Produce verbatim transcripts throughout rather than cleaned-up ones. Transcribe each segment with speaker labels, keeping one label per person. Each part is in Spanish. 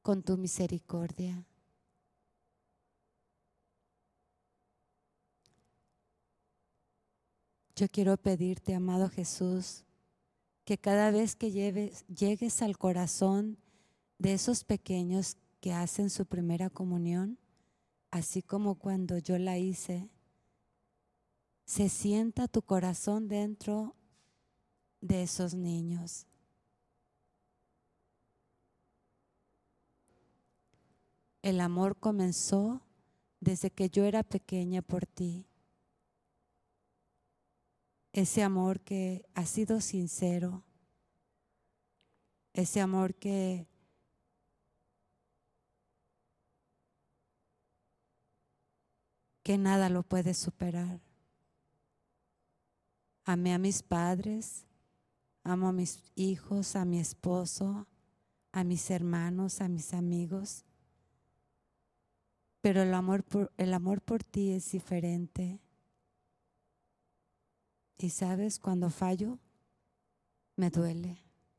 Speaker 1: con tu misericordia. Yo quiero pedirte, amado Jesús, que cada vez que lleves, llegues al corazón de esos pequeños que hacen su primera comunión, así como cuando yo la hice, se sienta tu corazón dentro de esos niños. El amor comenzó desde que yo era pequeña por ti. Ese amor que ha sido sincero, ese amor que que nada lo puede superar. Amé a mis padres, amo a mis hijos, a mi esposo, a mis hermanos, a mis amigos, pero el amor por, el amor por ti es diferente. Y sabes, cuando fallo, me duele.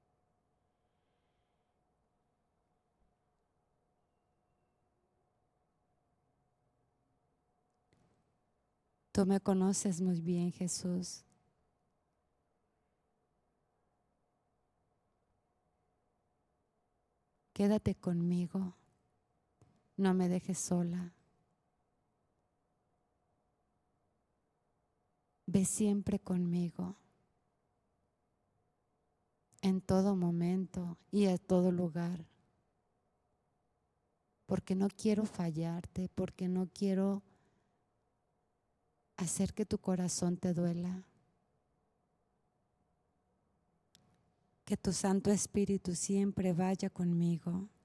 Speaker 1: Tú me conoces muy bien, Jesús. Quédate conmigo, no me dejes sola. Ve siempre conmigo, en todo momento y a todo lugar, porque no quiero fallarte, porque no quiero hacer que tu corazón te duela. Que tu Santo Espíritu siempre vaya conmigo.